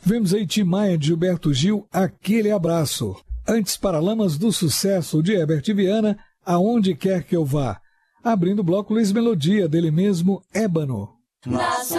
Vemos aí Tim Maia de Gilberto Gil, Aquele Abraço. Antes, Paralamas do Sucesso de Herbert Viana, Aonde Quer Que Eu Vá. Abrindo o bloco, Luiz Melodia, dele mesmo, Ébano.